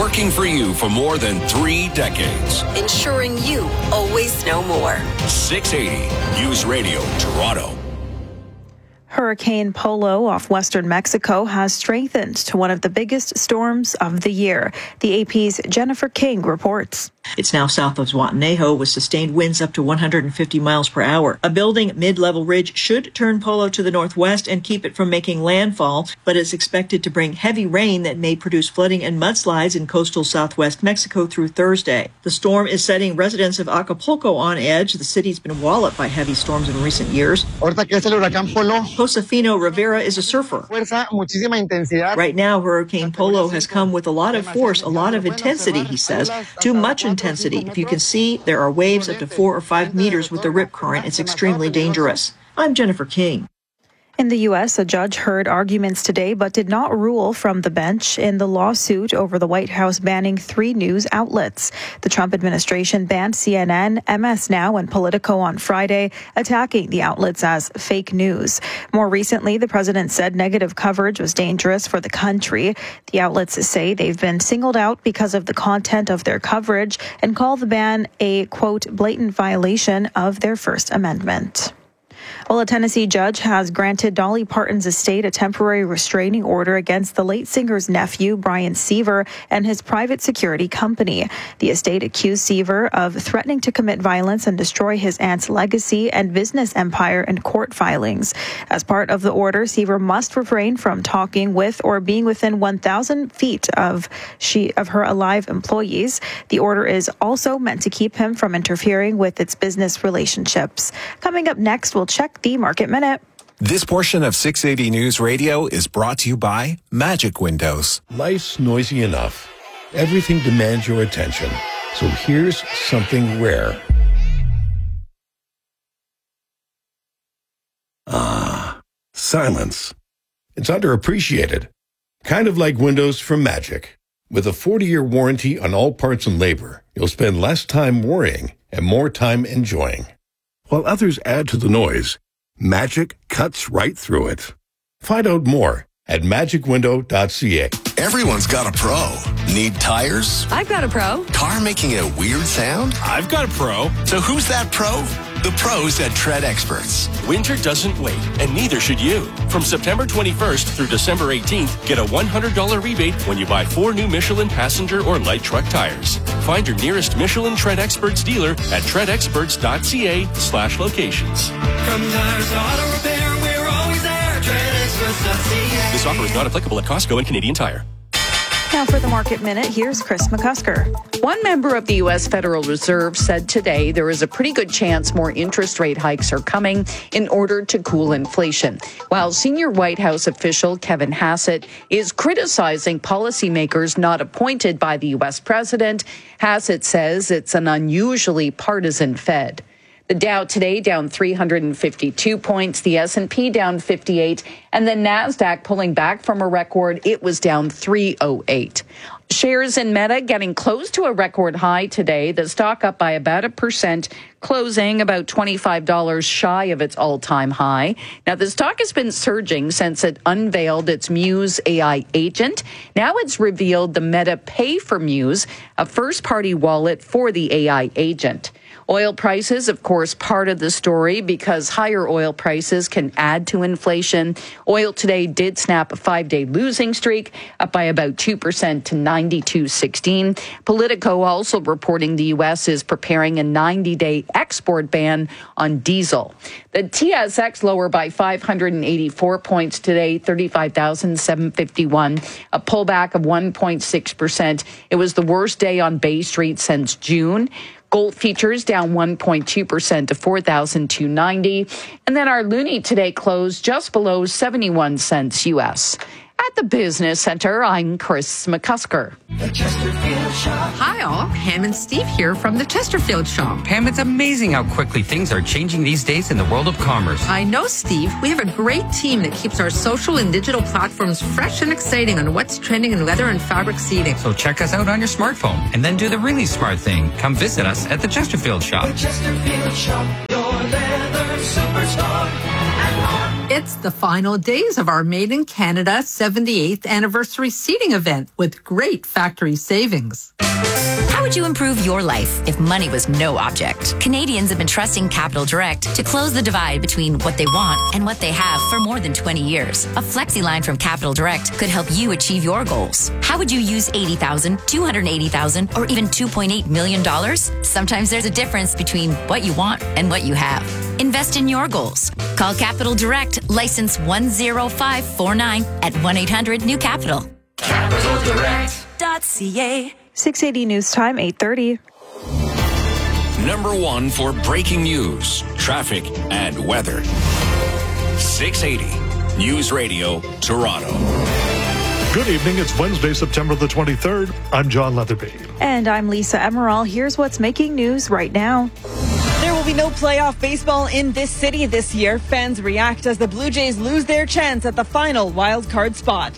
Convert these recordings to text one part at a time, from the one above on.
working for you for more than 3 decades. Ensuring you always know more. 680 News Radio, Toronto. Hurricane Polo off western Mexico has strengthened to one of the biggest storms of the year. The AP's Jennifer King reports. It's now south of Zihuatanejo with sustained winds up to 150 miles per hour. A building mid-level ridge should turn Polo to the northwest and keep it from making landfall, but it's expected to bring heavy rain that may produce flooding and mudslides in coastal southwest Mexico through Thursday. The storm is setting residents of Acapulco on edge. The city's been walloped by heavy storms in recent years. Josefino Rivera is a surfer. Right now, Hurricane Polo has come with a lot of force, a lot of intensity, he says. Too much intensity. If you can see, there are waves up to 4 or 5 meters with the rip current. It's extremely dangerous. I'm Jennifer King. In the U.S., a judge heard arguments today but did not rule from the bench in the lawsuit over the White House banning 3 news outlets. The Trump administration banned CNN, MS Now, and Politico on Friday, attacking the outlets as fake news. More recently, the president said negative coverage was dangerous for the country. The outlets say they've been singled out because of the content of their coverage and call the ban a, quote, blatant violation of their First Amendment. Well, a Tennessee judge has granted Dolly Parton's estate a temporary restraining order against the late singer's nephew, Brian Seaver, and his private security company. The estate accused Seaver of threatening to commit violence and destroy his aunt's legacy and business empire in court filings. As part of the order, Seaver must refrain from talking with or being within 1,000 feet of her alive employees. The order is also meant to keep him from interfering with its business relationships. Coming up next, we'll check the Market Minute. This portion of 680 News Radio is brought to you by Magic Windows. Life's noisy enough. Everything demands your attention. So here's something rare. Silence. It's underappreciated. Kind of like windows from Magic. With a 40-year warranty on all parts and labor, you'll spend less time worrying and more time enjoying. While others add to the noise, Magic cuts right through it. Find out more at magicwindow.ca. Everyone's got a pro. Need tires? I've got a pro. Car making a weird sound? I've got a pro. So who's that pro? The pros at Tread Experts. Winter doesn't wait, and neither should you. From September 21st through December 18th, get a $100 rebate when you buy 4 new Michelin passenger or light truck tires. Find your nearest Michelin Tread Experts dealer at treadexperts.ca/locations. From tires to auto repair, we're always there. TreadExperts.ca. This offer is not applicable at Costco and Canadian Tire. Now for the Market Minute, here's Chris McCusker. One member of the U.S. Federal Reserve said today there is a pretty good chance more interest rate hikes are coming in order to cool inflation, while senior White House official Kevin Hassett is criticizing policymakers not appointed by the U.S. president. Hassett says it's an unusually partisan Fed. The Dow today down 352 points, the S&P down 58, and the NASDAQ pulling back from a record. It was down 308. Shares in Meta getting close to a record high today. The stock up by about 1%, closing about $25 shy of its all-time high. Now, the stock has been surging since it unveiled its Muse AI agent. Now it's revealed the Meta Pay for Muse, a first-party wallet for the AI agent. Oil prices, of course, part of the story because higher oil prices can add to inflation. Oil today did snap a 5-day losing streak, up by about 2% to 92.16. Politico also reporting the U.S. is preparing a 90-day export ban on diesel. The TSX lower by 584 points today, 35,751, a pullback of 1.6%. It was the worst day on Bay Street since June. Gold futures down 1.2% to 4,290. And then our loonie today closed just below 71 cents U.S. At the Business Center, I'm Chris McCusker. The Chesterfield Shop. Hi all, Pam and Steve here from the Chesterfield Shop. Pam, it's amazing how quickly things are changing these days in the world of commerce. I know, Steve. We have a great team that keeps our social and digital platforms fresh and exciting on what's trending in leather and fabric seating. So check us out on your smartphone and then do the really smart thing. Come visit us at the Chesterfield Shop. The Chesterfield Shop, your leather superstar. It's the final days of our Made in Canada 78th anniversary seating event with great factory savings. How would you improve your life if money was no object? Canadians have been trusting Capital Direct to close the divide between what they want and what they have for more than 20 years. A flexi line from Capital Direct could help you achieve your goals. How would you use $80,000, $280,000, or even $2.8 million? Sometimes there's a difference between what you want and what you have. Invest in your goals. Call Capital Direct, license 10549 at 1-800-NEW-CAPITAL. CapitalDirect.ca. 680 News Time, 8:30. Number one for breaking news, traffic, and weather. 680 News Radio, Toronto. Good evening. It's Wednesday, September the 23rd. I'm John Leatherby. And I'm Lisa Emerald. Here's what's making news right now. There will be no playoff baseball in this city this year. Fans react as the Blue Jays lose their chance at the final wild card spot.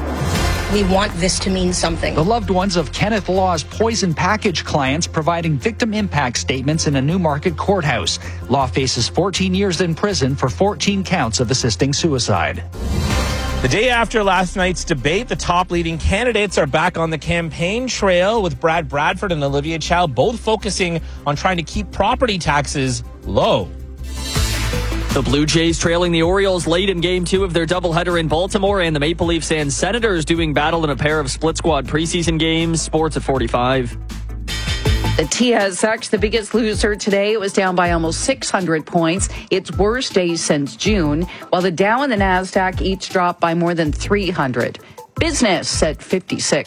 We want this to mean something. The loved ones of Kenneth Law's poison package clients providing victim impact statements in a Newmarket courthouse. Law faces 14 years in prison for 14 counts of assisting suicide. The day after last night's debate, the top leading candidates are back on the campaign trail, with Brad Bradford and Olivia Chow both focusing on trying to keep property taxes low. The Blue Jays trailing the Orioles late in Game 2 of their doubleheader in Baltimore, and the Maple Leafs and Senators doing battle in a pair of split squad preseason games. Sports at 45. The TSX, the biggest loser today, it was down by almost 600 points. Its worst day since June, while the Dow and the NASDAQ each dropped by more than 300. Business at 56.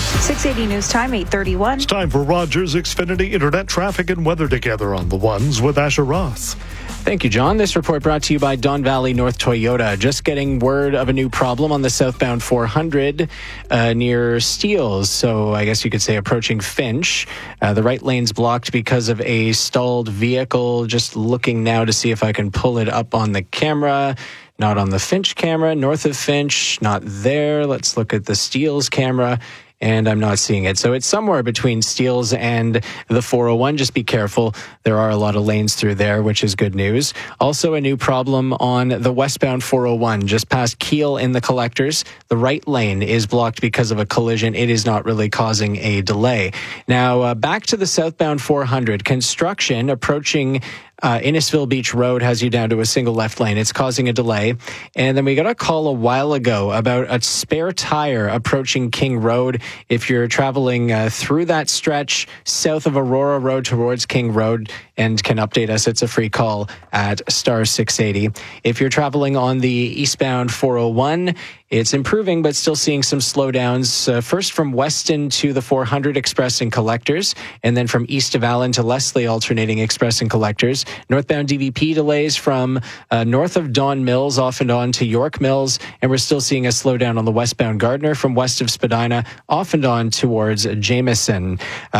680 News Time, 8:31. It's time for Rogers Xfinity Internet Traffic and Weather Together on the Ones with Asher Ross. Thank you, John. This report brought to you by Don Valley North Toyota. Just getting word of a new problem on the southbound 400 near Steeles. So I guess you could say approaching Finch. The right lane's blocked because of a stalled vehicle. Just looking now to see if I can pull it up on the camera. Not on the Finch camera. North of Finch, not there. Let's look at the Steeles camera. And I'm not seeing it. So it's somewhere between Steeles and the 401. Just be careful. There are a lot of lanes through there, which is good news. Also a new problem on the westbound 401, just past Keele in the collectors. The right lane is blocked because of a collision. It is not really causing a delay. Now, back to the southbound 400. Construction approaching Innisfil Beach Road has you down to a single left lane. It's causing a delay. And then we got a call a while ago about a spare tire approaching King Road. If you're traveling through that stretch south of Aurora Road towards King Road and can update us, it's a free call at star 680. If you're traveling on the eastbound 401, it's improving, but still seeing some slowdowns. First from Weston to the 400 Express and Collectors, and then from east of Allen to Leslie alternating Express and Collectors. Northbound DVP delays from north of Don Mills off and on to York Mills, and we're still seeing a slowdown on the westbound Gardner from west of Spadina off and on towards Jameson.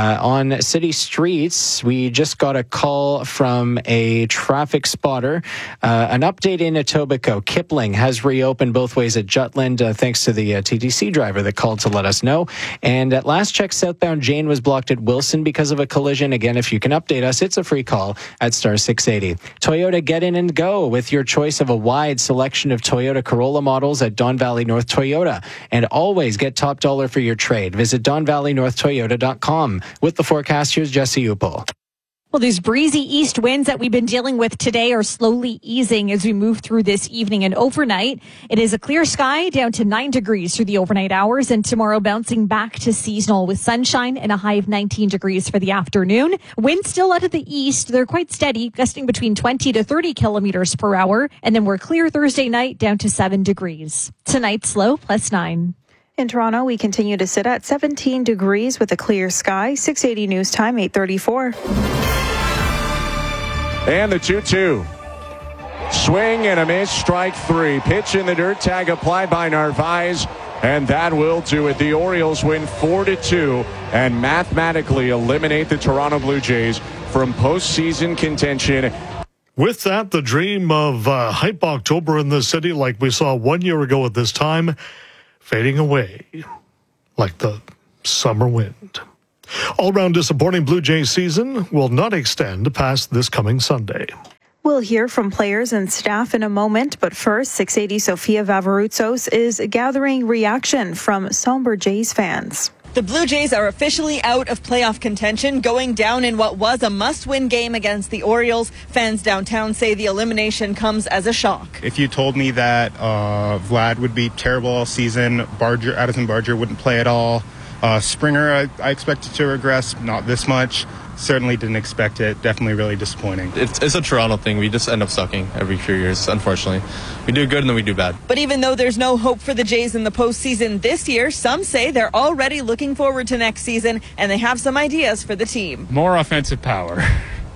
On city streets, we just got a call from a traffic spotter. An update in Etobicoke. Kipling has reopened both ways at Jutland, thanks to the TTC driver that called to let us know. And at last check, southbound Jane was blocked at Wilson because of a collision. Again, if you can update us, it's a free call at star 680. Toyota, get in and go with your choice of a wide selection of Toyota Corolla models at Don Valley North Toyota. And always get top dollar for your trade. Visit DonValleyNorthToyota.com. With the forecast, here's Jesse Upel. Well, these breezy east winds that we've been dealing with today are slowly easing as we move through this evening and overnight. It is a clear sky down to 9 degrees through the overnight hours, and tomorrow bouncing back to seasonal with sunshine and a high of 19 degrees for the afternoon. Winds still out of the east. They're quite steady, gusting between 20 to 30 kilometers per hour. And then we're clear Thursday night down to 7 degrees. Tonight's low +9. In Toronto, we continue to sit at 17 degrees with a clear sky. 680 News Time, 8:34. And the 2-2. Swing and a miss, strike three. Pitch in the dirt, tag applied by Narvaez, and that will do it. The Orioles win 4-2 and mathematically eliminate the Toronto Blue Jays from postseason contention. With that, the dream of hype October in the city, like we saw 1 year ago at this time, fading away like the summer wind. All-round disappointing Blue Jays season will not extend past this coming Sunday. We'll hear from players and staff in a moment, but first, 680 Sofia Vavaroutsos is gathering reaction from somber Jays fans. The Blue Jays are officially out of playoff contention, going down in what was a must-win game against the Orioles. Fans downtown say the elimination comes as a shock. If you told me that Vlad would be terrible all season, Addison Barger wouldn't play at all, Springer I expected to regress, not this much. Certainly didn't expect it. Definitely really disappointing. It's a Toronto thing. We just end up sucking every few years, unfortunately. We do good and then we do bad. But even though there's no hope for the Jays in the postseason this year, some say they're already looking forward to next season and they have some ideas for the team. More offensive power.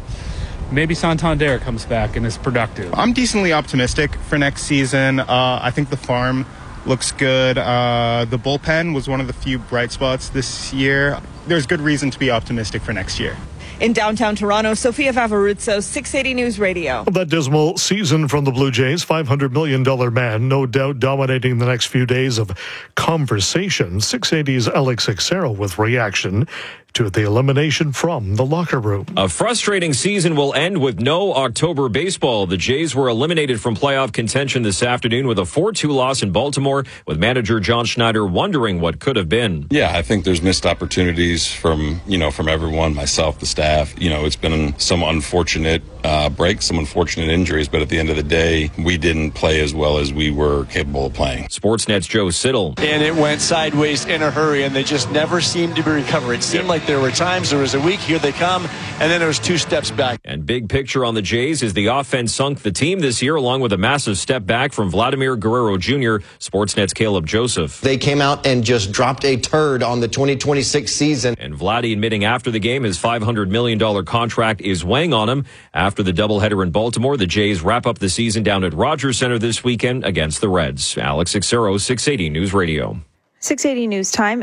Maybe Santander comes back and is productive. I'm decently optimistic for next season. I think the farm looks good. The bullpen was one of the few bright spots this year. There's good reason to be optimistic for next year. In downtown Toronto, Sofia Vavaroutsos, 680 News Radio. That dismal season from the Blue Jays, $500 million man, no doubt dominating the next few days of conversation. 680's Alex Ixero with reaction to the elimination from the locker room. A frustrating season will end with no October baseball. The Jays were eliminated from playoff contention this afternoon with a 4-2 loss in Baltimore, with manager John Schneider wondering what could have been. Yeah, I think there's missed opportunities from everyone, myself, the staff. It's been some unfortunate breaks, some unfortunate injuries, but at the end of the day, we didn't play as well as we were capable of playing. Sportsnet's Joe Siddle. And it went sideways in a hurry, and they just never seemed to be recovered. It seemed like there were times there was a week, here they come, and then there was 2 steps back. And big picture on the Jays is the offense sunk the team this year, along with a massive step back from Vladimir Guerrero Jr., Sportsnet's Caleb Joseph. They came out and just dropped a turd on the 2026 season. And Vladdy admitting after the game his $500 million contract is weighing on him. After the doubleheader in Baltimore, the Jays wrap up the season down at Rogers Center this weekend against the Reds. Alex Ixero, 680 News Radio. 680 News Time,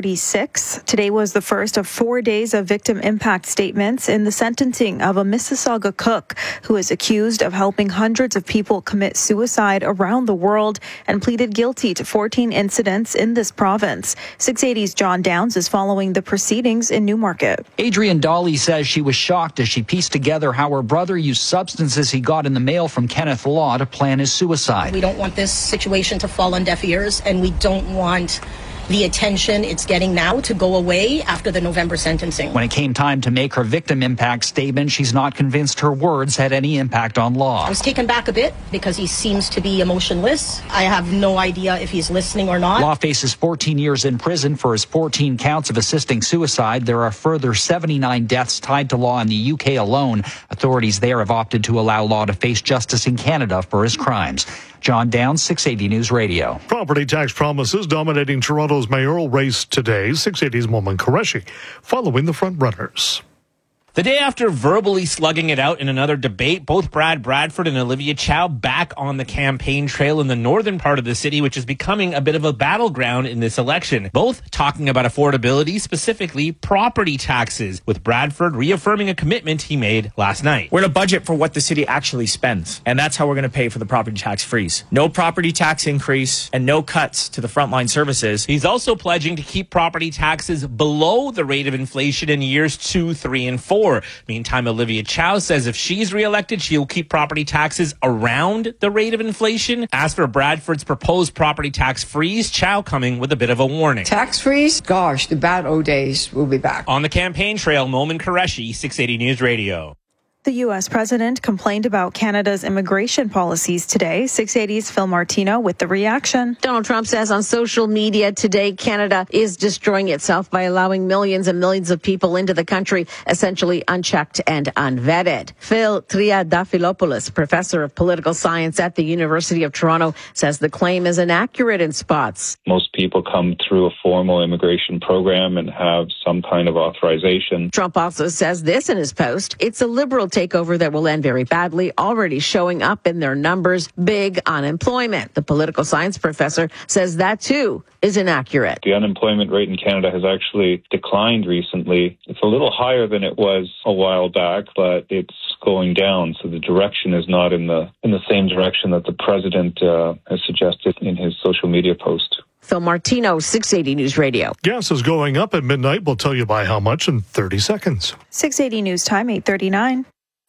8:36. Today was the first of 4 days of victim impact statements in the sentencing of a Mississauga cook who is accused of helping hundreds of people commit suicide around the world and pleaded guilty to 14 incidents in this province. 680's John Downs is following the proceedings in Newmarket. Adrienne Dolly says she was shocked as she pieced together how her brother used substances he got in the mail from Kenneth Law to plan his suicide. We don't want this situation to fall on deaf ears, and we don't want the attention it's getting now to go away after the November sentencing. When it came time to make her victim impact statement, she's not convinced her words had any impact on Law. I was taken back a bit because he seems to be emotionless. I have no idea if he's listening or not. Law faces 14 years in prison for his 14 counts of assisting suicide. There are further 79 deaths tied to Law in the UK alone. Authorities there have opted to allow Law to face justice in Canada for his crimes. John Downs, 680 News Radio. Property tax promises dominating Toronto's mayoral race today. 680's Momin Qureshi following the front runners. The day after verbally slugging it out in another debate, both Brad Bradford and Olivia Chow back on the campaign trail in the northern part of the city, which is becoming a bit of a battleground in this election. Both talking about affordability, specifically property taxes, with Bradford reaffirming a commitment he made last night. We're going to budget for what the city actually spends, and that's how we're going to pay for the property tax freeze. No property tax increase and no cuts to the frontline services. He's also pledging to keep property taxes below the rate of inflation in years 2, 3, and 4. Meantime, Olivia Chow says if she's reelected, she'll keep property taxes around the rate of inflation. As for Bradford's proposed property tax freeze, Chow coming with a bit of a warning. Tax freeze? Gosh, the bad old days will be back. On the campaign trail, Momin Qureshi, 680 News Radio. The U.S. president complained about Canada's immigration policies today. 680's Phil Martino with the reaction. Donald Trump says on social media today, Canada is destroying itself by allowing millions and millions of people into the country, essentially unchecked and unvetted. Phil Triadafilopoulos, professor of political science at the University of Toronto, says the claim is inaccurate in spots. Most people come through a formal immigration program and have some kind of authorization. Trump also says this in his post. It's a liberal takeover that will end very badly, already showing up in their numbers, big unemployment. The political science professor says that too is inaccurate. The unemployment rate in Canada has actually declined recently. It's a little higher than it was a while back, but it's going down. So the direction is not in the same direction that the president has suggested in his social media post. Phil Martino, 680 News Radio. Gas is going up at midnight. We'll tell you by how much in 30 seconds. 680 News Time, 8:39.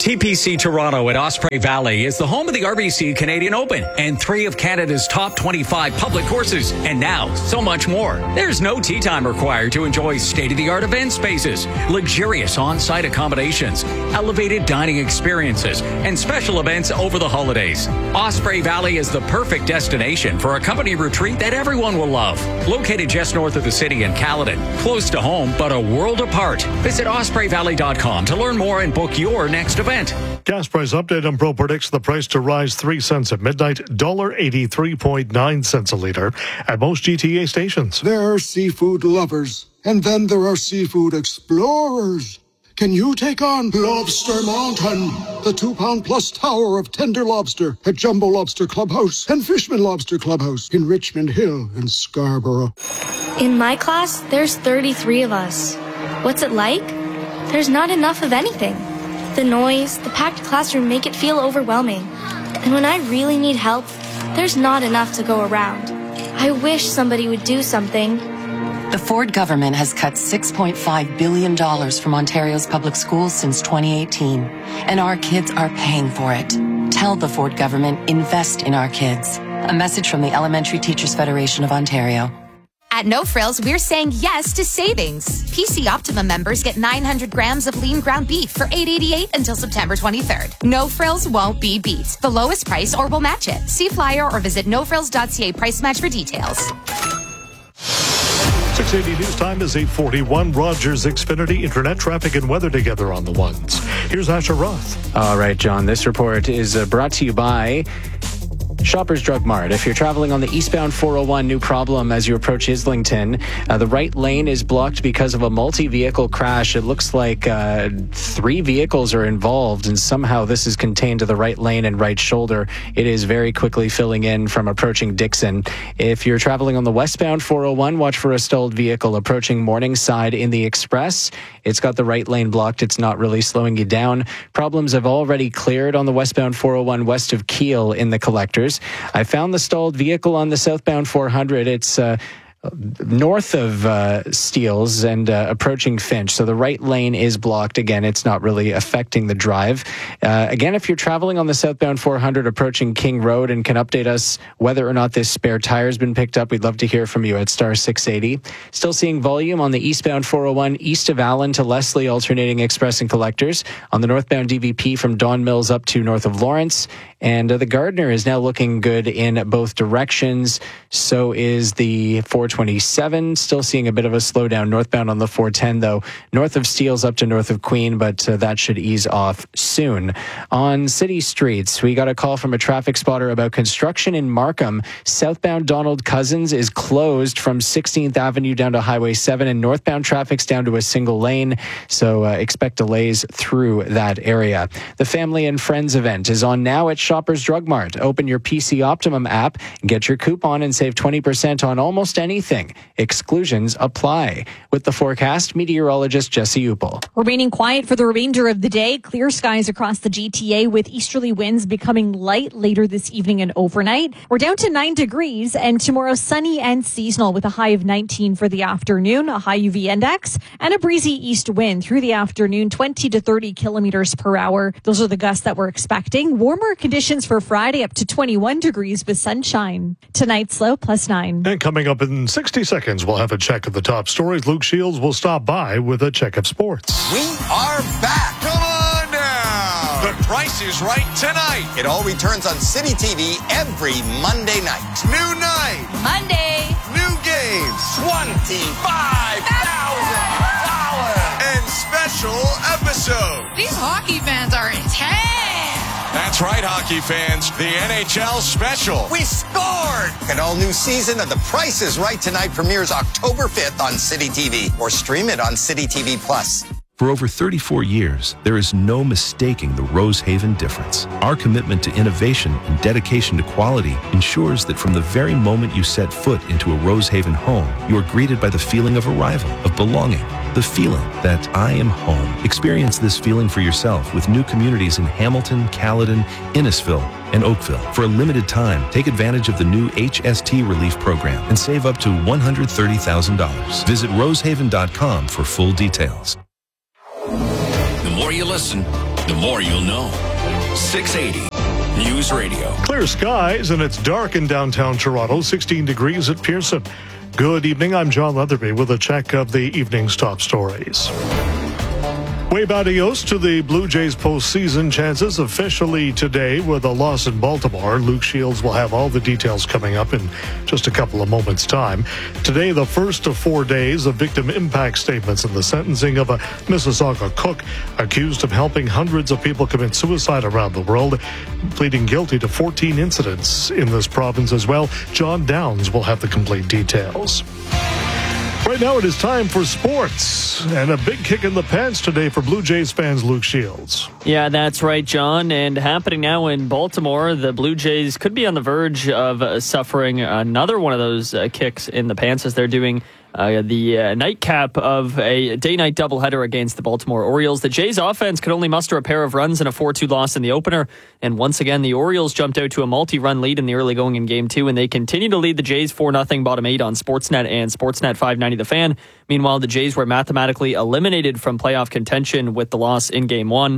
TPC Toronto at Osprey Valley is the home of the RBC Canadian Open and 3 of Canada's top 25 public courses. And now, so much more. There's no tee time required to enjoy state-of-the-art event spaces, luxurious on-site accommodations, elevated dining experiences, and special events over the holidays. Osprey Valley is the perfect destination for a company retreat that everyone will love. Located just north of the city in Caledon, close to home, but a world apart. Visit ospreyvalley.com to learn more and book your next event. Gas price update. Pro predicts the price to rise 3 cents at midnight, $1.83.9 a liter at most GTA stations. There are seafood lovers, and then there are seafood explorers. Can you take on Lobster Mountain, the 2-pound-plus tower of tender lobster at Jumbo Lobster Clubhouse and Fishman Lobster Clubhouse in Richmond Hill and Scarborough? In my class, there's 33 of us. What's it like? There's not enough of anything. The noise, the packed classroom make it feel overwhelming. And when I really need help, there's not enough to go around. I wish somebody would do something. The Ford government has cut $6.5 billion from Ontario's public schools since 2018, and our kids are paying for it. Tell the Ford government, invest in our kids. A message from the Elementary Teachers Federation of Ontario. At No Frills, we're saying yes to savings. PC Optimum members get 900 grams of lean ground beef for $8.88 until September 23rd. No Frills won't be beat. The lowest price or we'll match it. See flyer or visit nofrills.ca price match for details. 680 news time is 8:41. Rogers Xfinity internet traffic and weather together on the ones. Here's Asher Roth. All right, John. This report is brought to you by Shoppers Drug Mart. If you're traveling on the eastbound 401, new problem as you approach Islington. The right lane is blocked because of a multi-vehicle crash. It looks like 3 vehicles are involved, and somehow this is contained to the right lane and right shoulder. It is very quickly filling in from approaching Dixon. If you're traveling on the westbound 401, watch for a stalled vehicle approaching Morningside in the Express. It's got the right lane blocked. It's not really slowing you down. Problems have already cleared on the westbound 401 west of Keele in the Collectors. I found the stalled vehicle on the southbound 400. It's north of Steeles and approaching Finch. So the right lane is blocked. Again, it's not really affecting the drive. Again, if you're traveling on the southbound 400 approaching King Road and can update us whether or not this spare tire has been picked up, we'd love to hear from you at star 680. Still seeing volume on the eastbound 401 east of Allen to Leslie alternating Express and Collectors. On the northbound DVP from Don Mills up to north of Lawrence. And the Gardner is now looking good in both directions. So is the 427. Still seeing a bit of a slowdown northbound on the 410, though. North of Steeles up to north of Queen, but that should ease off soon. On city streets, we got a call from a traffic spotter about construction in Markham. Southbound Donald Cousins is closed from 16th Avenue down to Highway 7, and northbound traffic's down to a single lane. So expect delays through that area. The Family and Friends event is on now at Shoppers Drug Mart. Open your PC Optimum app, get your coupon, and save 20% on almost anything. Exclusions apply. With the forecast, meteorologist Jesse Upel. Remaining quiet for the remainder of the day. Clear skies across the GTA with easterly winds becoming light later this evening and overnight. We're down to 9 degrees, and tomorrow sunny and seasonal with a high of 19 for the afternoon, a high UV index, and a breezy east wind through the afternoon, 20 to 30 kilometers per hour. Those are the gusts that we're expecting. Warmer conditions for Friday up to 21 degrees with sunshine. Tonight's low +9. And coming up in 60 seconds, we'll have a check of the top stories. Luke Shields will stop by with a check of sports. We are back. Come on now. The Price is Right tonight. It all returns on City TV every Monday night. New night. Monday. New games. $25,000. And special episode. These hockey fans are intense. That's right, hockey fans. The NHL special. We scored! An all-new season of The Price is Right tonight premieres October 5th on City TV, or stream it on City TV Plus. For over 34 years, there is no mistaking the Rosehaven difference. Our commitment to innovation and dedication to quality ensures that from the very moment you set foot into a Rosehaven home, you are greeted by the feeling of arrival, of belonging, the feeling that I am home. Experience this feeling for yourself with new communities in Hamilton, Caledon, Innisfil, and Oakville. For a limited time, take advantage of the new HST Relief Program and save up to $130,000. Visit rosehaven.com for full details. The more you listen, the more you'll know. 680 News Radio. Clear skies, and it's dark in downtown Toronto, 16 degrees at Pearson. Good evening, I'm John Leatherby with a check of the evening's top stories. Wave adios to the Blue Jays postseason chances officially today with a loss in Baltimore. Luke Shields will have all the details coming up in just a couple of moments' time. Today, the first of 4 days of victim impact statements in the sentencing of a Mississauga cook accused of helping hundreds of people commit suicide around the world, pleading guilty to 14 incidents in this province as well. John Downs will have the complete details. Right now it is time for sports, and a big kick in the pants today for Blue Jays fans, Luke Shields. Yeah, that's right, John, and happening now in Baltimore, the Blue Jays could be on the verge of suffering another one of those kicks in the pants as they're doing the nightcap of a day-night doubleheader against the Baltimore Orioles. The Jays offense could only muster a pair of runs in a 4-2 loss in the opener, and once again the Orioles jumped out to a multi-run lead in the early going in Game 2, and they continue to lead the Jays 4-0 bottom 8 on Sportsnet and Sportsnet 590 The Fan. Meanwhile, the Jays were mathematically eliminated from playoff contention with the loss in Game 1.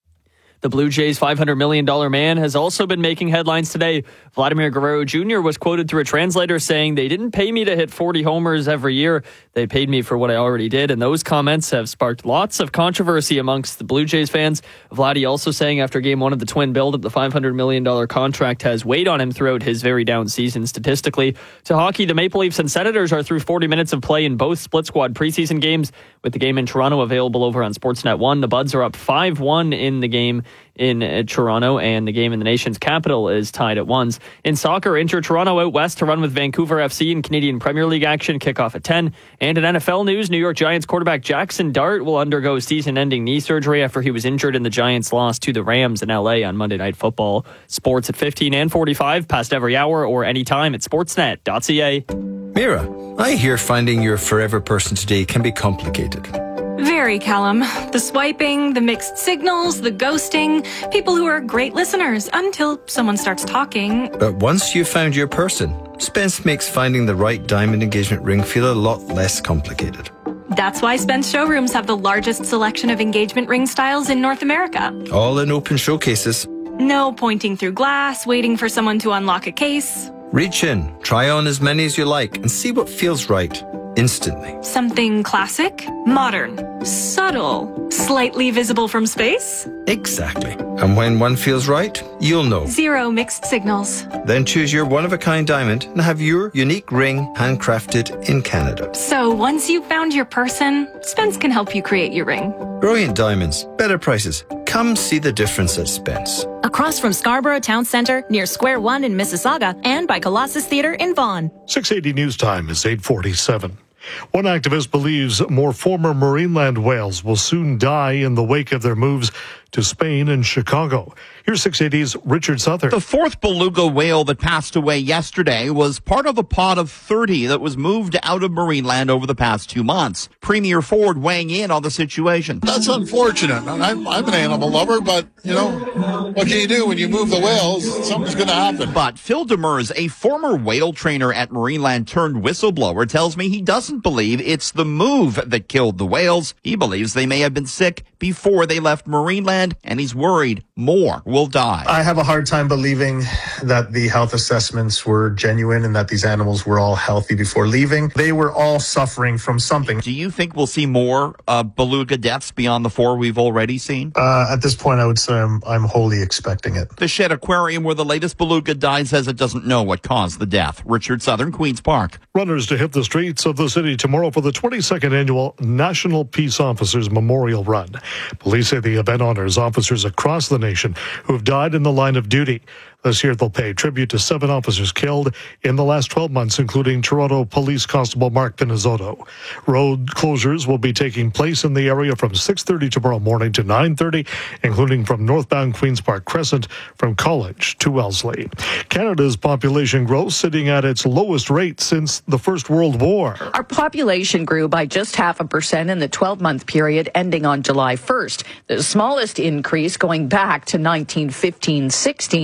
The Blue Jays' $500 million man has also been making headlines today. Vladimir Guerrero Jr. was quoted through a translator saying, "They didn't pay me to hit 40 homers every year. They paid me for what I already did." And those comments have sparked lots of controversy amongst the Blue Jays fans. Vladdy also saying after Game 1 of the twin build that the $500 million contract has weighed on him throughout his very down season statistically. To hockey, the Maple Leafs and Senators are through 40 minutes of play in both split squad preseason games, with the game in Toronto available over on Sportsnet 1. The Buds are up 5-1 in the game in Toronto, and the game in the nation's capital is tied at 1. In soccer, Inter Toronto out west to run with Vancouver FC in Canadian Premier League action, kickoff at 10. And in NFL news, New York Giants quarterback Jackson Dart will undergo season-ending knee surgery after he was injured in the Giants' loss to the Rams in LA on Monday Night Football. Sports at 15 and 45, past every hour or anytime at sportsnet.ca. Mira, I hear finding your forever person today can be complicated. Very, Callum. The swiping, the mixed signals, the ghosting. People who are great listeners until someone starts talking. But once you've found your person, Spence makes finding the right diamond engagement ring feel a lot less complicated. That's why Spence showrooms have the largest selection of engagement ring styles in North America. All in open showcases. No pointing through glass, waiting for someone to unlock a case. Reach in, try on as many as you like, and see what feels right. Instantly. Something classic, modern, subtle, slightly visible from space? Exactly. And when one feels right, you'll know. Zero mixed signals. Then choose your one-of-a-kind diamond and have your unique ring handcrafted in Canada. So once you've found your person, Spence can help you create your ring. Brilliant diamonds, better prices. Come see the difference at Spence. Across from Scarborough Town Centre, near Square One in Mississauga, and by Colossus Theatre in Vaughan. 680 News Time is 8:47. One activist believes more former Marineland whales will soon die in the wake of their moves to Spain and Chicago. Here's 680's Richard Southern. The fourth beluga whale that passed away yesterday was part of a pod of 30 that was moved out of Marineland over the past 2 months. Premier Ford weighing in on the situation. That's unfortunate. I'm an animal lover, but, what can you do when you move the whales? Something's going to happen. But Phil Demers, a former whale trainer at Marineland turned whistleblower, tells me he doesn't believe it's the move that killed the whales. He believes they may have been sick before they left Marineland, and he's worried more will die. I have a hard time believing that the health assessments were genuine and that these animals were all healthy before leaving. They were all suffering from something. Do you think we'll see more beluga deaths beyond the 4 we've already seen? At this point, I would say I'm wholly expecting it. The Shed Aquarium, where the latest beluga died, says it doesn't know what caused the death. Richard Southern, Queen's Park. Runners to hit the streets of the city tomorrow for the 22nd annual National Peace Officers Memorial Run. Police say the event honors officers across the nation who have died in the line of duty. This year, they'll pay tribute to 7 officers killed in the last 12 months, including Toronto Police Constable Mark Pinizzotto. Road closures will be taking place in the area from 6:30 tomorrow morning to 9:30, including from northbound Queen's Park Crescent from College to Wellesley. Canada's population growth sitting at its lowest rate since the First World War. Our population grew by just 0.5% in the 12-month period ending on July 1st, the smallest increase going back to 1915-16,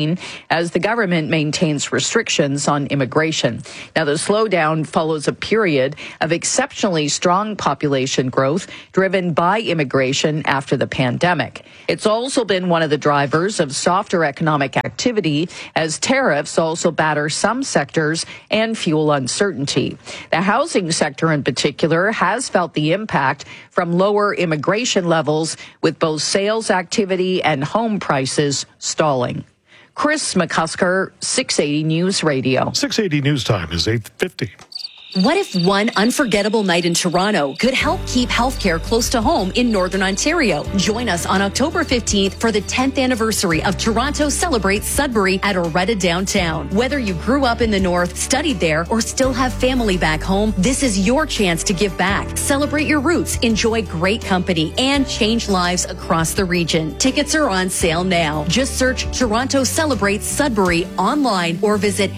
as the government maintains restrictions on immigration. Now, the slowdown follows a period of exceptionally strong population growth driven by immigration after the pandemic. It's also been one of the drivers of softer economic activity as tariffs also batter some sectors and fuel uncertainty. The housing sector in particular has felt the impact from lower immigration levels, with both sales activity and home prices stalling. Chris McCusker, 680 News Radio. 680 News Time is 8:50. What if one unforgettable night in Toronto could help keep healthcare close to home in Northern Ontario? Join us on October 15th for the 10th anniversary of Toronto Celebrates Sudbury at Oretta Downtown. Whether you grew up in the North, studied there, or still have family back home, this is your chance to give back. Celebrate your roots, enjoy great company, and change lives across the region. Tickets are on sale now. Just search Toronto Celebrates Sudbury online or visit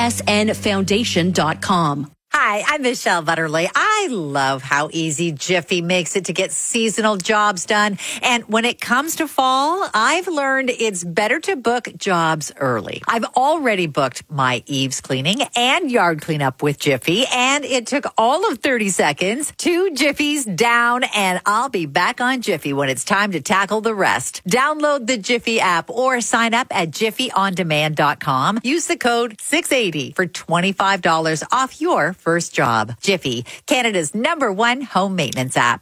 hsnfoundation.com. Hi, I'm Michelle Butterly. I love how easy Jiffy makes it to get seasonal jobs done. And when it comes to fall, I've learned it's better to book jobs early. I've already booked my eaves cleaning and yard cleanup with Jiffy, and it took all of 30 seconds. 2 Jiffies down, and I'll be back on Jiffy when it's time to tackle the rest. Download the Jiffy app or sign up at jiffyondemand.com. Use the code 680 for $25 off your first job. Jiffy, Canada's #1 home maintenance app.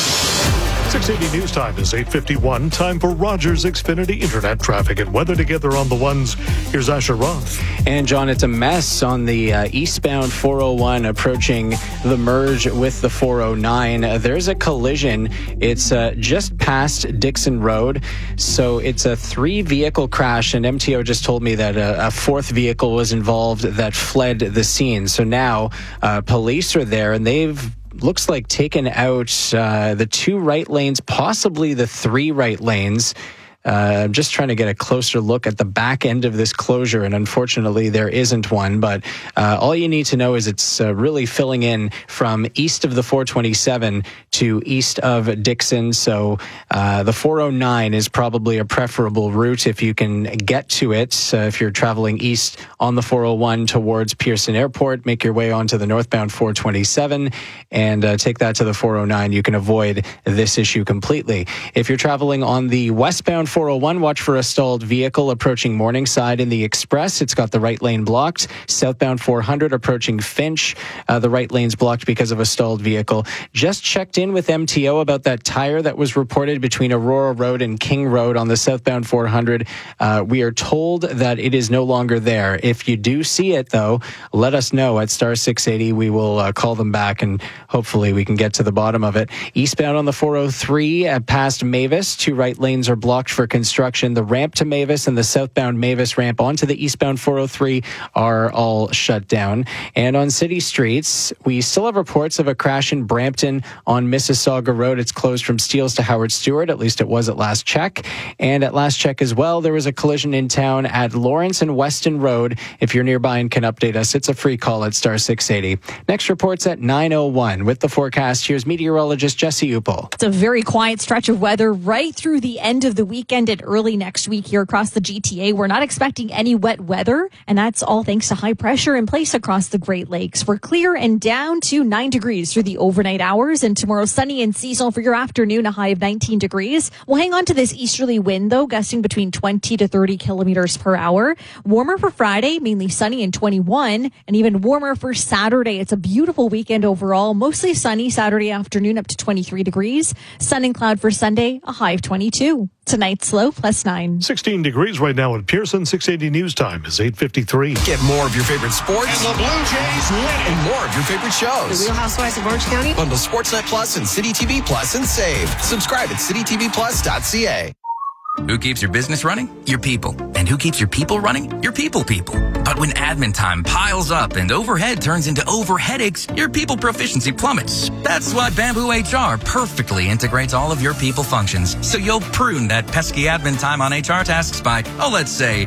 680 News Time is 8:51. Time for Rogers Xfinity Internet traffic and weather together on the ones. Here's Asher Roth. And John, it's a mess on the eastbound 401 approaching the merge with the 409. There's a collision. It's just past Dixon Road. So it's a 3-vehicle crash, and MTO just told me that a 4th vehicle was involved that fled the scene. So now police are there, and they've looks like taken out the 2 right lanes, possibly the 3 right lanes. I'm just trying to get a closer look at the back end of this closure, and unfortunately there isn't one, but all you need to know is it's really filling in from east of the 427 to east of Dixon, so the 409 is probably a preferable route if you can get to it. If you're traveling east on the 401 towards Pearson Airport, make your way onto the northbound 427 and take that to the 409. You can avoid this issue completely. If you're traveling on the westbound 401, watch for a stalled vehicle approaching Morningside in the Express. It's got the right lane blocked. Southbound 400 approaching Finch. The right lane's blocked because of a stalled vehicle. Just checked in with MTO about that tire that was reported between Aurora Road and King Road on the southbound 400. We are told that it is no longer there. If you do see it, though, let us know at star 680. We will call them back and hopefully we can get to the bottom of it. Eastbound on the 403 past Mavis, 2 right lanes are blocked for construction. The ramp to Mavis and the southbound Mavis ramp onto the eastbound 403 are all shut down. And on city streets, we still have reports of a crash in Brampton on Mississauga Road. It's closed from Steeles to Howard Stewart. At least it was at last check. And at last check as well, there was a collision in town at Lawrence and Weston Road. If you're nearby and can update us, it's a free call at star 680. Next report's at 9:01. With the forecast, here's meteorologist Jesse Upel. It's a very quiet stretch of weather right through the end of the weekend and early next week here across the GTA. We're not expecting any wet weather, and that's all thanks to high pressure in place across the Great Lakes. We're clear and down to 9 degrees through the overnight hours, and tomorrow sunny and seasonal for your afternoon, a high of 19 degrees. We'll hang on to this easterly wind, though, gusting between 20 to 30 kilometers per hour. Warmer for Friday, mainly sunny and 21, and even warmer for Saturday. It's a beautiful weekend overall, mostly sunny Saturday afternoon up to 23 degrees. Sun and cloud for Sunday, a high of 22. Tonight's low +9. 16 degrees right now in Pearson. 680 News Time is 8:53. Get more of your favorite sports. And the Blue Jays win. And more of your favorite shows. The Real Housewives of Orange County. Bundle Sportsnet Plus and City TV Plus and save. Subscribe at citytvplus.ca. Who keeps your business running? Your people. And who keeps your people running? Your people. But when admin time piles up and overhead turns into overheadaches, your people proficiency plummets. That's why Bamboo HR perfectly integrates all of your people functions. So you'll prune that pesky admin time on HR tasks by, let's say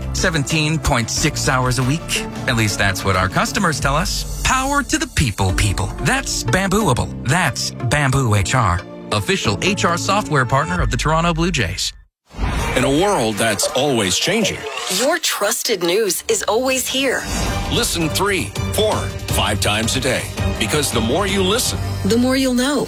17.6 hours a week. At least that's what our customers tell us. Power to the people. That's Bambooable. That's Bamboo HR. Official HR software partner of the Toronto Blue Jays. in a world that's always changing. Your trusted news is always here. Listen 3, 4, 5 times a day. Because the more you listen, the more you'll know.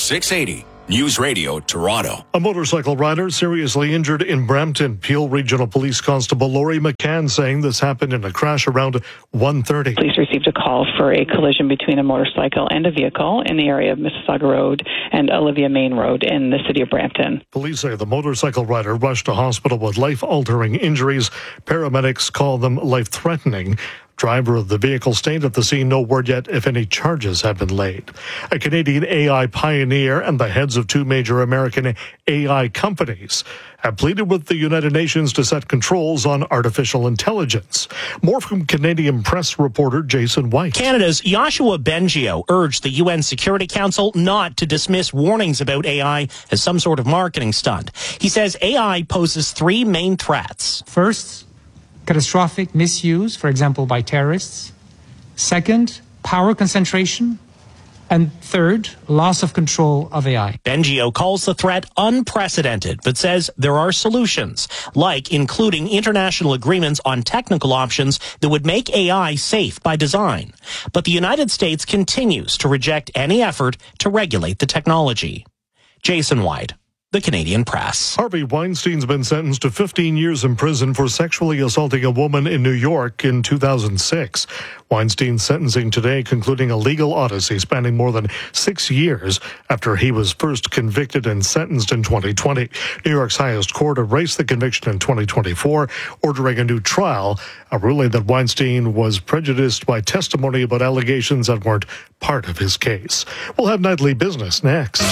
680 News Radio Toronto. A motorcycle rider seriously injured in Brampton. Peel Regional Police Constable Laurie McCann saying this happened in a crash around 1:30. Police received a call for a collision between a motorcycle and a vehicle in the area of Mississauga Road and Olivia Main Road in the city of Brampton. Police say the motorcycle rider rushed to hospital with life-altering injuries. Paramedics call them life-threatening. Driver of the vehicle stayed at the scene. No word yet if any charges have been laid. A Canadian AI pioneer and the heads of 2 major American AI companies have pleaded with the United Nations to set controls on artificial intelligence. More from Canadian press reporter Jason White. Canada's Yoshua Bengio urged the UN Security Council not to dismiss warnings about AI as some sort of marketing stunt. He says AI poses 3 main threats. First, catastrophic misuse, for example, by terrorists. Second, power concentration. And third, loss of control of AI. Bengio calls the threat unprecedented, but says there are solutions, like including international agreements on technical options that would make AI safe by design. But the United States continues to reject any effort to regulate the technology. Jason White, The Canadian Press. Harvey Weinstein's been sentenced to 15 years in prison for sexually assaulting a woman in New York in 2006. Weinstein's sentencing today concluding a legal odyssey spanning more than 6 years after he was first convicted and sentenced in 2020. New York's highest court erased the conviction in 2024, ordering a new trial, a ruling that Weinstein was prejudiced by testimony about allegations that weren't part of his case. We'll have Nightly Business next.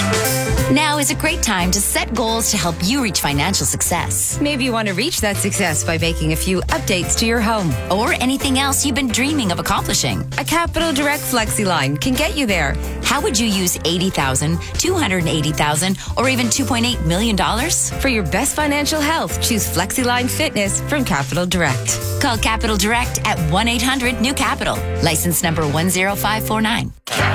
Now is a great time to set goals to help you reach financial success. Maybe you want to reach that success by making a few updates to your home. Or anything else you've been dreaming of accomplishing. A Capital Direct FlexiLine can get you there. How would you use $80,000, $280,000, or even $2.8 million? For your best financial health, choose FlexiLine Fitness from Capital Direct. Call Capital Direct at 1-800-NEW-CAPITAL. License number 10549.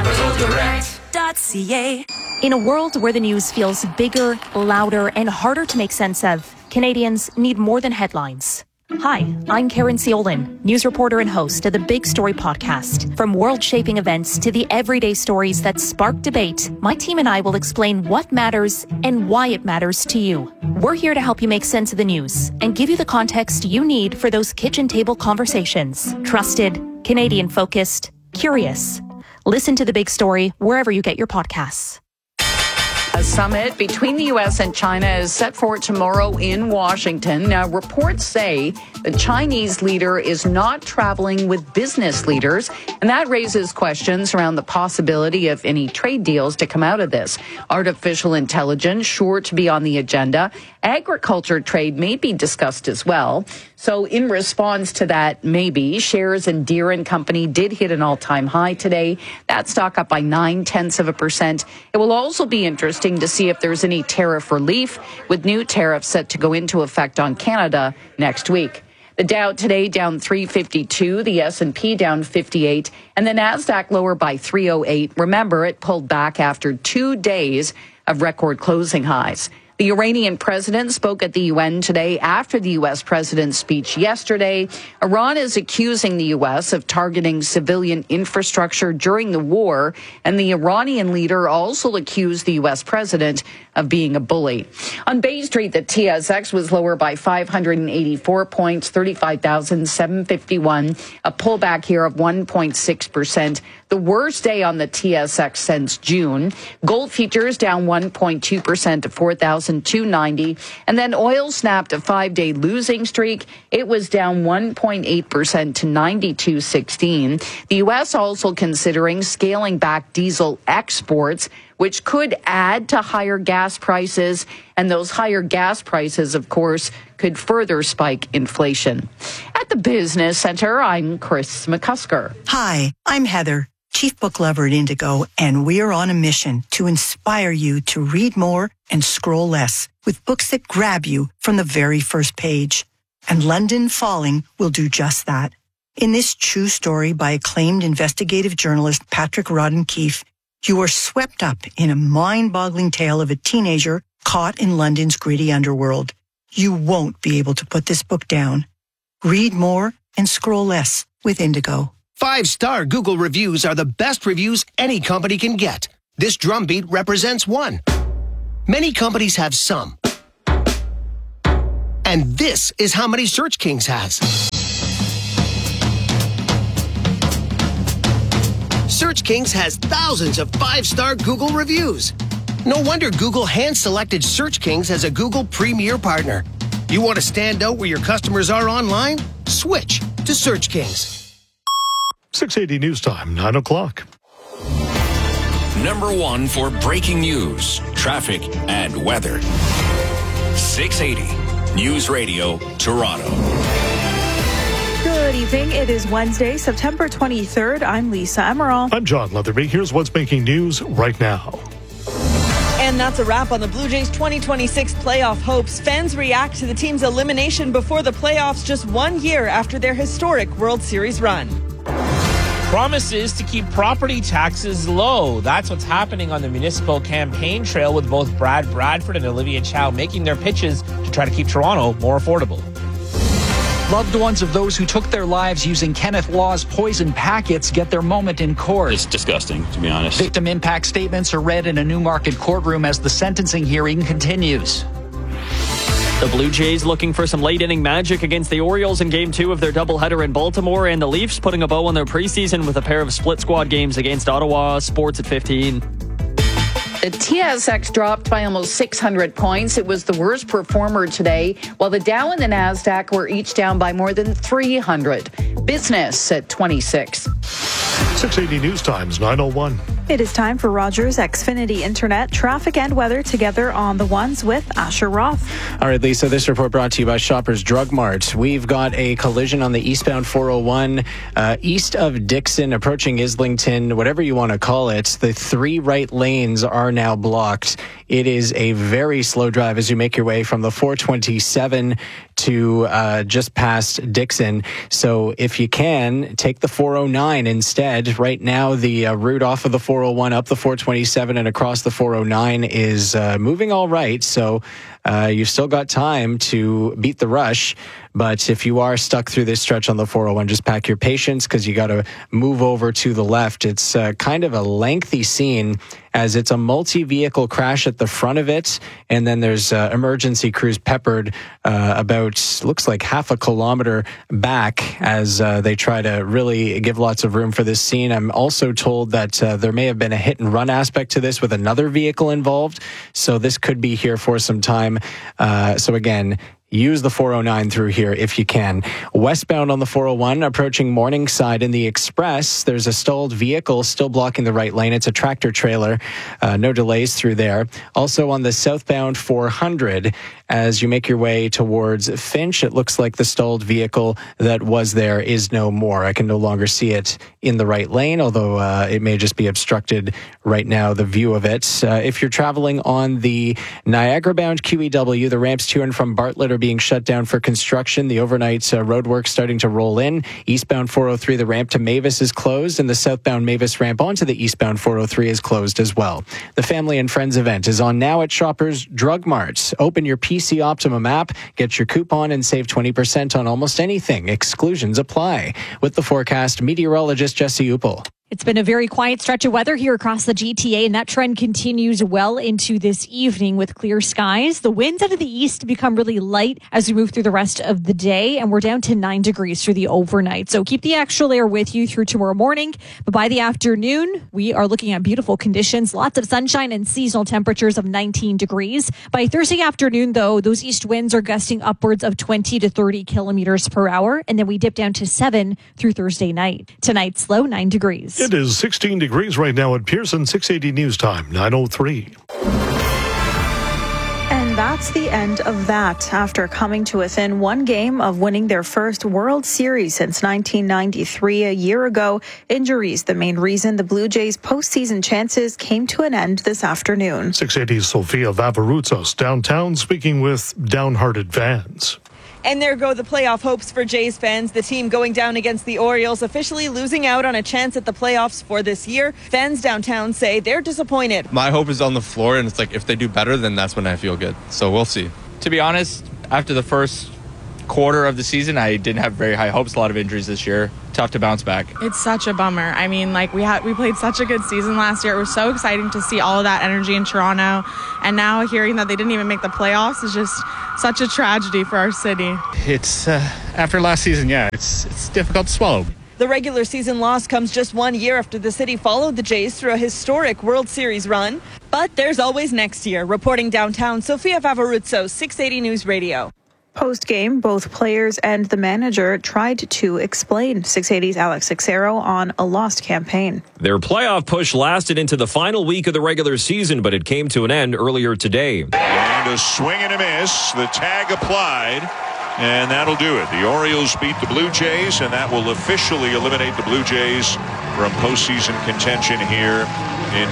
CapitalDirect.ca. In a world where the news feels bigger, louder, and harder to make sense of, Canadians need more than headlines. Hi, I'm Karen Ciolin, news reporter and host of the Big Story podcast. From world-shaping events to the everyday stories that spark debate, my team and I will explain what matters and why it matters to you. We're here to help you make sense of the news and give you the context you need for those kitchen table conversations. Trusted, Canadian-focused, curious. Listen to The Big Story wherever you get your podcasts. A summit between the U.S. and China is set for tomorrow in Washington. Now, reports say the Chinese leader is not traveling with business leaders, and that raises questions around the possibility of any trade deals to come out of this. Artificial intelligence sure to be on the agenda. Agriculture trade may be discussed as well. So in response to that, maybe, shares in Deere & Company did hit an all-time high today. That stock up by 0.9%. It will also be interesting to see if there's any tariff relief, with new tariffs set to go into effect on Canada next week. The Dow today down 352, the S&P down 58, and the Nasdaq lower by 308. Remember, it pulled back after 2 days of record closing highs. The Iranian president spoke at the UN today after the U.S. president's speech yesterday. Iran is accusing the U.S. of targeting civilian infrastructure during the war, and the Iranian leader also accused the U.S. president of being a bully. On Bay Street, the TSX was lower by 584 points, 35,751, a pullback here of 1.6%. The worst day on the TSX since June. Gold futures down 1.2% to 4,290. And then oil snapped a 5-day losing streak. It was down 1.8% to 92.16. The U.S. also considering scaling back diesel exports, which could add to higher gas prices. And those higher gas prices, of course, could further spike inflation. At the Business Center, I'm Chris McCusker. Hi, I'm Heather, Chief Book Lover at Indigo, and we're on a mission to inspire you to read more and scroll less with books that grab you from the very first page. And London Falling will do just that. In this true story by acclaimed investigative journalist Patrick Rodden-Keefe, you are swept up in a mind-boggling tale of a teenager caught in London's gritty underworld. You won't be able to put this book down. Read more and scroll less with Indigo. 5-star Google reviews are the best reviews any company can get. This drumbeat represents one. Many companies have some. And this is how many Search Kings has. Search Kings has thousands of 5-star Google reviews. No wonder Google hand-selected Search Kings as a Google Premier Partner. You want to stand out where your customers are online? Switch to Search Kings. 680 News Time, 9 o'clock. Number 1 for breaking news, traffic, and weather. 680 News Radio, Toronto. Good evening. It is Wednesday, September 23rd. I'm Lisa Emerald. I'm John Leatherby. Here's what's making news right now. And that's a wrap on the Blue Jays 2026 playoff hopes. Fans react to the team's elimination before the playoffs just 1 year after their historic World Series run. Promises to keep property taxes low. That's what's happening on the municipal campaign trail, with both Brad Bradford and Olivia Chow making their pitches to try to keep Toronto more affordable. Loved ones of those who took their lives using Kenneth Law's poison packets get their moment in court. It's disgusting, to be honest. Victim impact statements are read in a Newmarket courtroom as the sentencing hearing continues. The Blue Jays looking for some late-inning magic against the Orioles in Game 2 of their doubleheader in Baltimore, and the Leafs putting a bow on their preseason with a pair of split-squad games against Ottawa. Sports at 15. The TSX dropped by almost 600 points. It was the worst performer today, while the Dow and the NASDAQ were each down by more than 300. Business at 26. 680 News Times, 9:01. It is time for Rogers Xfinity Internet traffic and weather together on the ones with Asher Roth. All right, Lisa, this report brought to you by Shoppers Drug Mart. We've got a collision on the eastbound 401 east of Dixon, approaching Islington, whatever you want to call it. The 3 right lanes are now blocked. It is a very slow drive as you make your way from the 427 to just past Dixon. So if you can, take the 409 instead. Right now, the route off of the 401 up the 427 and across the 409 is moving all right. So you've still got time to beat the rush. But if you are stuck through this stretch on the 401, just pack your patience because you got to move over to the left. It's kind of a lengthy scene as it's a multi-vehicle crash at the front of it. And then there's emergency crews peppered about, looks like half a kilometer back as they try to really give lots of room for this scene. I'm also told that there may have been a hit and run aspect to this with another vehicle involved. So this could be here for some time. So again, use the 409 through here if you can. Westbound on the 401, approaching Morningside in the Express, there's a stalled vehicle still blocking the right lane. It's a tractor trailer. No delays through there. Also on the southbound 400, as you make your way towards Finch, it looks like the stalled vehicle that was there is no more. I can no longer see it in the right lane, although it may just be obstructed right now, the view of it. If you're traveling on the Niagara-bound QEW, the ramps to and from Bartlett are being shut down for construction. The overnight roadwork starting to roll in. Eastbound 403, the ramp to Mavis is closed, and the southbound Mavis ramp onto the eastbound 403 is closed as well. The Family and Friends event is on now at Shoppers Drug Mart. Open your PC Optimum app, get your coupon, and save 20% on almost anything. Exclusions apply. With the forecast, meteorologist Jesse Uppel. It's been a very quiet stretch of weather here across the GTA, and that trend continues well into this evening with clear skies. The winds out of the east become really light as we move through the rest of the day, and we're down to 9 degrees through the overnight. So keep the extra layer with you through tomorrow morning. But by the afternoon, we are looking at beautiful conditions, lots of sunshine and seasonal temperatures of 19 degrees. By Thursday afternoon, though, those east winds are gusting upwards of 20 to 30 kilometers per hour, and then we dip down to 7 through Thursday night. Tonight's low, 9 degrees. It is 16 degrees right now at Pearson. 680 News Time, 9:03. And that's the end of that. After coming to within one game of winning their first World Series since 1993, a year ago, injuries the main reason the Blue Jays' postseason chances came to an end this afternoon. 680's Sofia Vavaroutsas downtown speaking with downhearted fans. And there go the playoff hopes for Jays fans. The team going down against the Orioles, officially losing out on a chance at the playoffs for this year. Fans downtown say they're disappointed. My hope is on the floor, and it's like if they do better, then that's when I feel good. So we'll see. To be honest, After the first quarter of the season, I didn't have very high hopes. A lot of injuries this year. Tough to bounce back. It's such a bummer. I mean, we played such a good season last year. It was so exciting to see all of that energy in Toronto, and now hearing that they didn't even make the playoffs is just such a tragedy for our city. It's after last season, it's difficult to swallow. The regular season loss comes just 1 year after the city followed the Jays through a historic World Series run. But there's always next year. Reporting downtown, Sofia Favoruzzo, 680 News Radio. Post-game, both players and the manager tried to explain 680's Alex Cixero on a lost campaign. Their playoff push lasted into the final week of the regular season, but it came to an end earlier today. And a swing and a miss. The tag applied, and that'll do it. The Orioles beat the Blue Jays, and that will officially eliminate the Blue Jays from postseason contention here in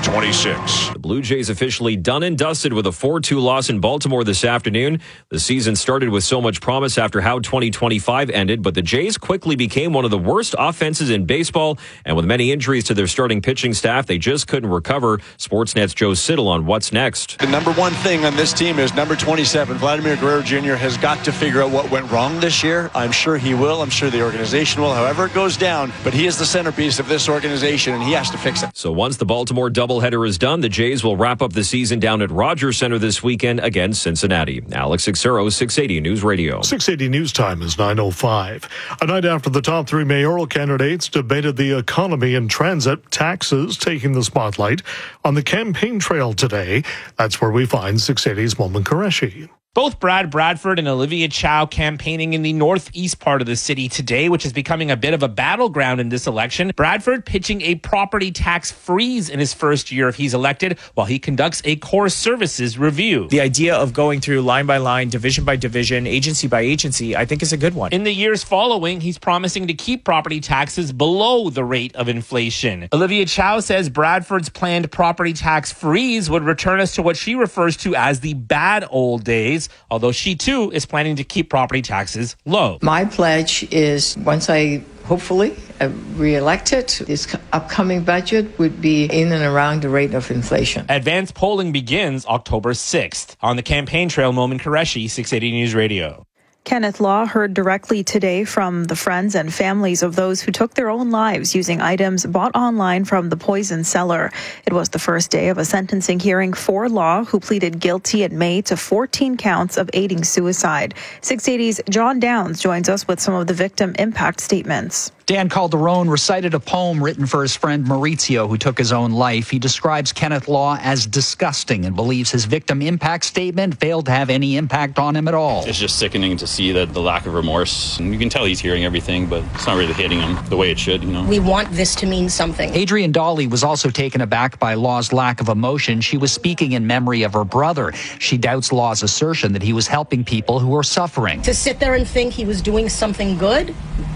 2026. The Blue Jays officially done and dusted with a 4-2 loss in Baltimore this afternoon. The season started with so much promise after how 2025 ended, but the Jays quickly became one of the worst offenses in baseball, and with many injuries to their starting pitching staff, they just couldn't recover. Sportsnet's Joe Siddle on what's next. The number one thing on this team is number 27, Vladimir Guerrero Jr. has got to figure out what went wrong this year. I'm sure he will. I'm sure the organization will, however it goes down, but he is the centerpiece of this organization, and he has to fix it. So once the Baltimore doubleheader is done, the Jays will wrap up the season down at Rogers Center this weekend against Cincinnati. Alex Cixero, 680 News Radio. 680 News Time is 9:05. A night after the top three mayoral candidates debated the economy and transit, taxes taking the spotlight on the campaign trail today. That's where we find 680's Momin Qureshi. Both Brad Bradford and Olivia Chow campaigning in the northeast part of the city today, which is becoming a bit of a battleground in this election. Bradford pitching a property tax freeze in his first year if he's elected, while he conducts a core services review. The idea of going through line by line, division by division, agency by agency, I think is a good one. In the years following, he's promising to keep property taxes below the rate of inflation. Olivia Chow says Bradford's planned property tax freeze would return us to what she refers to as the bad old days, although she too is planning to keep property taxes low. My pledge is once I hopefully re-elected, this upcoming budget would be in and around the rate of inflation. Advanced polling begins October 6th. On the campaign trail, Momin Qureshi, 680 News Radio. Kenneth Law heard directly today from the friends and families of those who took their own lives using items bought online from the poison seller. It was the first day of a sentencing hearing for Law, who pleaded guilty in May to 14 counts of aiding suicide. 680's John Downs joins us with some of the victim impact statements. Dan Calderon recited a poem written for his friend Maurizio, who took his own life. He describes Kenneth Law as disgusting and believes his victim impact statement failed to have any impact on him at all. It's just sickening to see that the lack of remorse. And you can tell he's hearing everything, but it's not really hitting him the way it should, you know. We want this to mean something. Adrienne Dolly was also taken aback by Law's lack of emotion. She was speaking in memory of her brother. She doubts Law's assertion that he was helping people who were suffering. To sit there and think he was doing something good,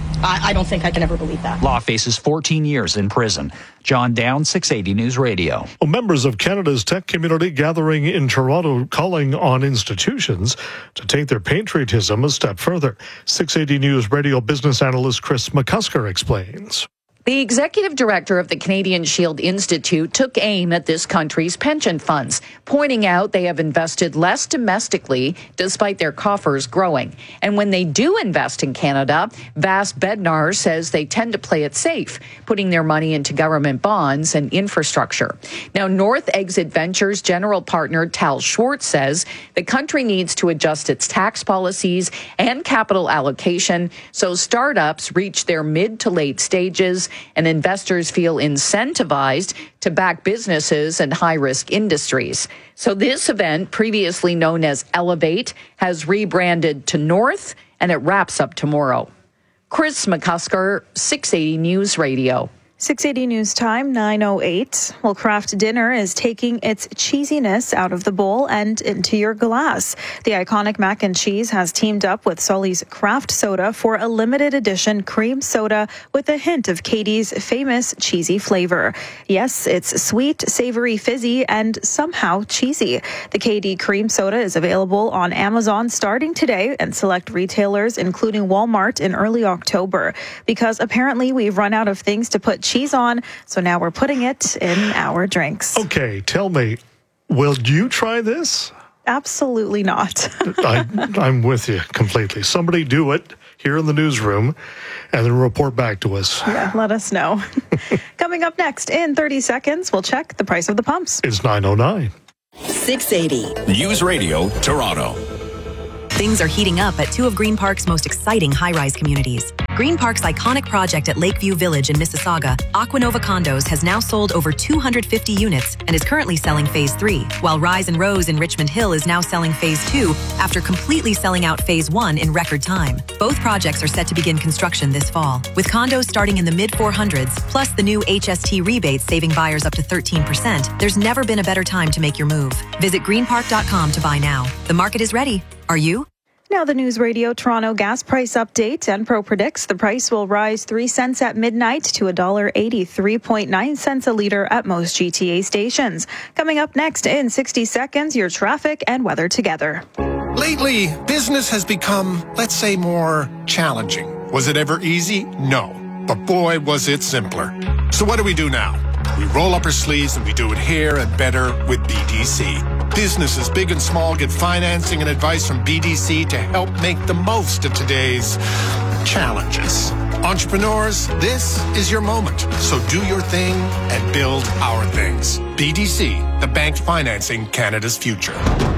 I don't think I can ever believe that. Law faces 14 years in prison. John Downs, 680 News Radio. Well, members of Canada's tech community gathering in Toronto calling on institutions to take their patriotism a step further. 680 News Radio business analyst Chris McCusker explains. The executive director of the Canadian Shield Institute took aim at this country's pension funds, pointing out they have invested less domestically despite their coffers growing. And when they do invest in Canada, Vas Bednar says they tend to play it safe, putting their money into government bonds and infrastructure. Now, North Exit Ventures general partner Tal Schwartz says the country needs to adjust its tax policies and capital allocation so startups reach their mid to late stages and investors feel incentivized to back businesses and high-risk industries. So this event, previously known as Elevate, has rebranded to North, and it wraps up tomorrow. Chris McCusker, 680 News Radio. 680 News Time, 9:08. Well, Kraft Dinner is taking its cheesiness out of the bowl and into your glass. The iconic mac and cheese has teamed up with Sully's Kraft Soda for a limited edition cream soda with a hint of Katie's famous cheesy flavor. Yes, it's sweet, savory, fizzy, and somehow cheesy. The KD cream soda is available on Amazon starting today and select retailers, including Walmart, in early October. Because apparently we've run out of things to put cheese on, so now we're putting it in our drinks. Okay, tell me, will you try this? Absolutely not. I'm with you completely. Somebody do it here in the newsroom and then report back to us. Yeah, let us know. Coming up next in 30 seconds, we'll check the price of the pumps. It's 9:09. 680. News Radio Toronto. Things are heating up at two of Green Park's most exciting high-rise communities. Green Park's iconic project at Lakeview Village in Mississauga, Aquanova Condos, has now sold over 250 units and is currently selling Phase 3, while Rise and Rose in Richmond Hill is now selling Phase 2 after completely selling out Phase 1 in record time. Both projects are set to begin construction this fall, with condos starting in the mid-400s, plus the new HST rebates saving buyers up to 13%. There's never been a better time to make your move. Visit greenpark.com to buy now. The market is ready. Are you? Now the News Radio Toronto gas price update. Enpro predicts the price will rise 3 cents at midnight to $1.83.9 a liter at most GTA stations. Coming up next in 60 seconds, your traffic and weather together. Lately, business has become, let's say, more challenging. Was it ever easy? No. But boy, was it simpler. So what do we do now? We roll up our sleeves and we do it here and better with BDC. Businesses, big and small, get financing and advice from BDC to help make the most of today's challenges. Entrepreneurs, this is your moment. So do your thing and build our things. BDC, the bank financing Canada's future.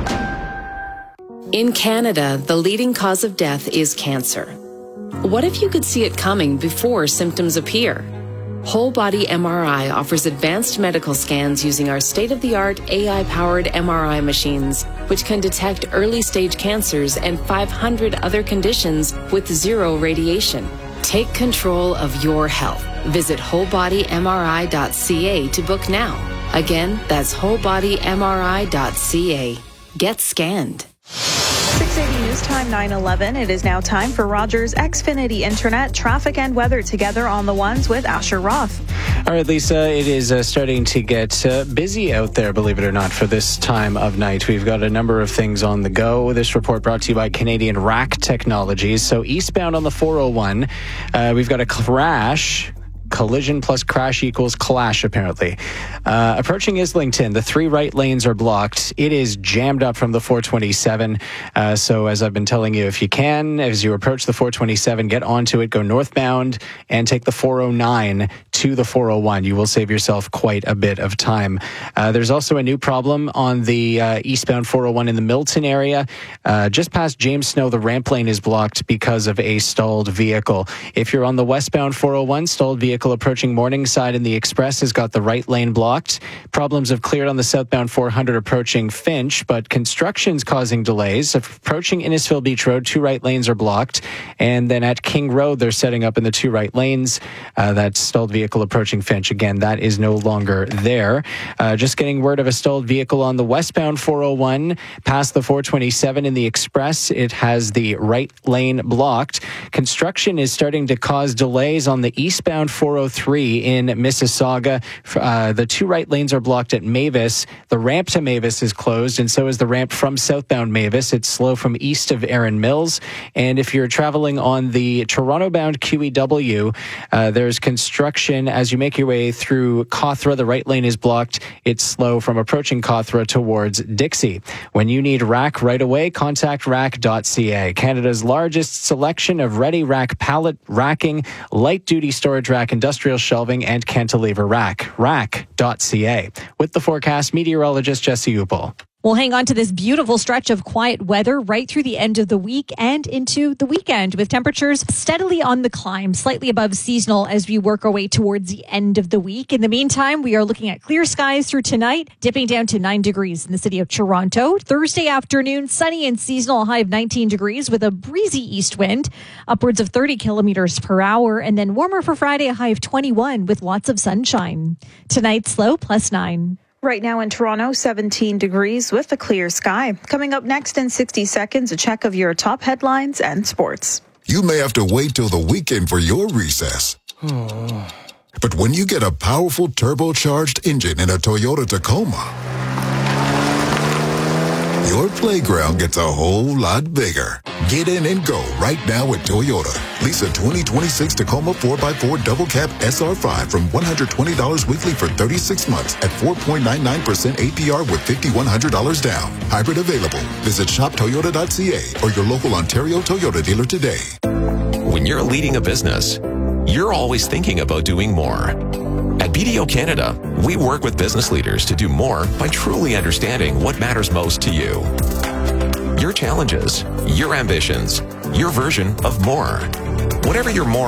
In Canada, the leading cause of death is cancer. What if you could see it coming before symptoms appear? Whole Body MRI offers advanced medical scans using our state-of-the-art AI-powered MRI machines, which can detect early-stage cancers and 500 other conditions with zero radiation. Take control of your health. Visit wholebodymri.ca to book now. Again, that's wholebodymri.ca. Get scanned. 680 News Time 9:11. It is now time for Rogers Xfinity Internet traffic and weather together on the ones with Asher Roth. All right, Lisa, it is starting to get busy out there, believe it or not, for this time of night. We've got a number of things on the go. This report brought to you by Canadian Rack Technologies. So eastbound on the 401, we've got a crash. Collision plus crash equals clash, apparently. Approaching Islington, the 3 right lanes are blocked. It is jammed up from the 427. So as I've been telling you, if you can, as you approach the 427, get onto it, go northbound, and take the 409 to the 401. You will save yourself quite a bit of time. There's also a new problem on the eastbound 401 in the Milton area. Just past James Snow, the ramp lane is blocked because of a stalled vehicle. If you're on the westbound 401, stalled vehicle approaching Morningside in the Express has got the right lane blocked. Problems have cleared on the southbound 400 approaching Finch, but construction's causing delays. Approaching Innisfil Beach Road, 2 right lanes are blocked. And then at King Road, they're setting up in the 2 right lanes. That stalled vehicle approaching Finch. Again, that is no longer there. Just getting word of a stalled vehicle on the westbound 401 past the 427 in the Express. It has the right lane blocked. Construction is starting to cause delays on the eastbound 403 in Mississauga. The 2 right lanes are blocked at Mavis. The ramp to Mavis is closed, and so is the ramp from southbound Mavis. It's slow from east of Erin Mills. And if you're traveling on the Toronto-bound QEW, there's construction as you make your way through Cawthra. The right lane is blocked. It's slow from approaching Cawthra towards Dixie. When you need rack right away, contact rack.ca. Canada's largest selection of ready rack pallet racking, light-duty storage rack, industrial shelving, and cantilever rack. Rack.ca. With the forecast, meteorologist Jesse Upel. We'll hang on to this beautiful stretch of quiet weather right through the end of the week and into the weekend, with temperatures steadily on the climb, slightly above seasonal as we work our way towards the end of the week. In the meantime, we are looking at clear skies through tonight, dipping down to 9 degrees in the city of Toronto. Thursday afternoon, sunny and seasonal, high of 19 degrees with a breezy east wind, upwards of 30 kilometers per hour, and then warmer for Friday, a high of 21 with lots of sunshine. Tonight's low +9. Right now in Toronto, 17 degrees with a clear sky. Coming up next in 60 seconds, a check of your top headlines and sports. You may have to wait till the weekend for your recess. But when you get a powerful turbocharged engine in a Toyota Tacoma, your playground gets a whole lot bigger. Get in and go right now at Toyota. Lease a 2026 Tacoma 4x4 double cab SR5 from $120 weekly for 36 months at 4.99% APR with $5,100 down. Hybrid available. Visit shoptoyota.ca or your local Ontario Toyota dealer today. When you're leading a business, you're always thinking about doing more. At BDO Canada, we work with business leaders to do more by truly understanding what matters most to you. Your challenges, your ambitions, your version of more. Whatever your more